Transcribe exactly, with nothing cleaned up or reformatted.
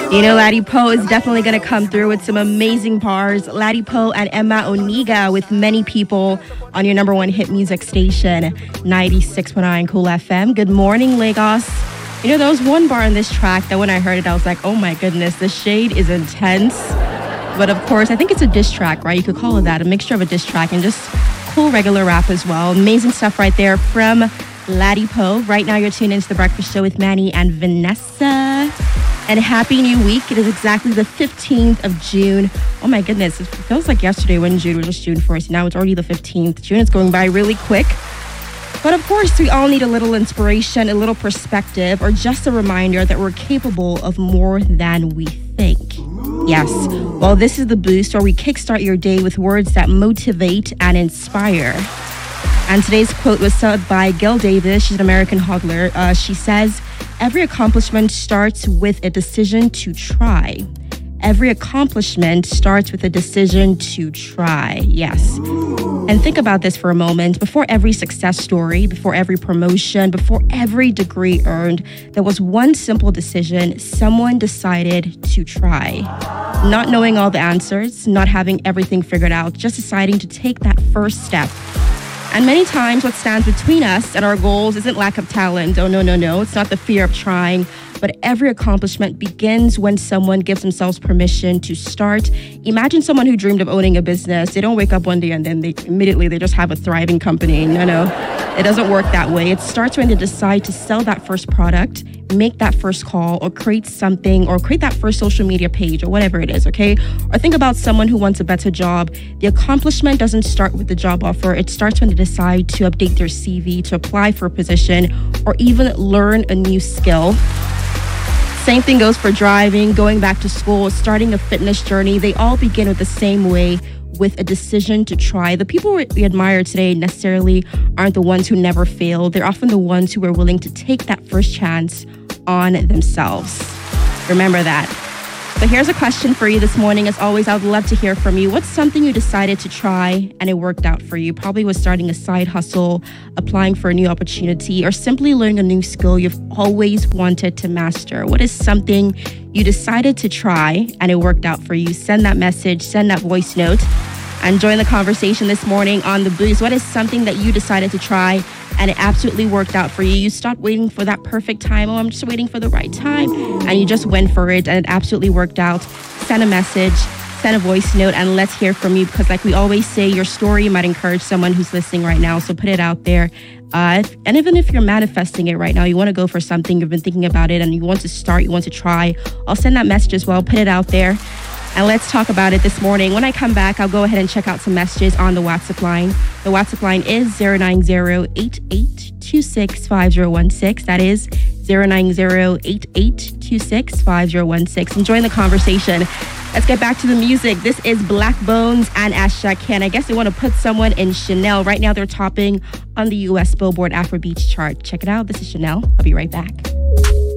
You know, Laddie Poe is definitely going to come through with some amazing bars. Laddie Poe and Emma Oniga with Many People on your number one hit music station, ninety-six point nine Cool F M. Good morning, Lagos. You know, there was one bar in this track that when I heard it, I was like, oh my goodness, the shade is intense. But of course, I think it's a diss track, right? You could call it that, a mixture of a diss track and just cool regular rap as well. Amazing stuff right there from Laddie Poe. Right now, you're tuned into The Breakfast Show with Manny and Vanessa. And happy new week. It is exactly the fifteenth of June. Oh my goodness, it feels like yesterday when June was just June first. Now it's already the fifteenth. June is going by really quick. But of course, we all need a little inspiration, a little perspective, or just a reminder that we're capable of more than we think. Yes, well, this is The Boost, where we kickstart your day with words that motivate and inspire. And today's quote was said by Gail Davis. She's an American hodler. Uh, she says, every accomplishment starts with a decision to try. Every accomplishment starts with a decision to try. Yes. And think about this for a moment. Before every success story, before every promotion, before every degree earned, there was one simple decision. Someone decided to try. Not knowing all the answers, not having everything figured out, just deciding to take that first step. And many times what stands between us and our goals isn't lack of talent. Oh, no, no, no. It's not the fear of trying. But every accomplishment begins when someone gives themselves permission to start. Imagine someone who dreamed of owning a business. They don't wake up one day and then they immediately they just have a thriving company. No, no. It doesn't work that way. It starts when they decide to sell that first product, make that first call, or create something, or create that first social media page, or whatever it is, okay? Or think about someone who wants a better job. The accomplishment doesn't start with the job offer. It starts when they decide to update their C V, to apply for a position, or even learn a new skill. Same thing goes for driving, going back to school, starting a fitness journey. They all begin with the same way, with a decision to try. The people we admire today necessarily aren't the ones who never fail. They're often the ones who are willing to take that first chance on themselves. Remember that. So here's a question for you this morning. As always, I would love to hear from you. What's something you decided to try and it worked out for you? Probably was starting a side hustle, applying for a new opportunity, or simply learning a new skill you've always wanted to master. What is something you decided to try and it worked out for you? Send that message, send that voice note, and join the conversation this morning on The Boost. What is something that you decided to try and it absolutely worked out for you? You stopped waiting for that perfect time. Oh, I'm just waiting for the right time. And you just went for it and it absolutely worked out. Send a message, send a voice note, and let's hear from you, because like we always say, your story might encourage someone who's listening right now. So put it out there. Uh, if, and even if you're manifesting it right now, you want to go for something, you've been thinking about it and you want to start, you want to try, I'll send that message as well. Put it out there. And let's talk about it this morning. When I come back, I'll go ahead and check out some messages on the WhatsApp line. The WhatsApp line is zero nine zero, eight eight two six, five zero one six. That is zero nine zero, eight eight two six, five zero one six. Enjoying the conversation. Let's get back to the music. This is Black Bones and Asha Ken. I guess they want to put someone in Chanel. Right now they're topping on the U S Billboard Afrobeats chart. Check it out. This is Chanel. I'll be right back.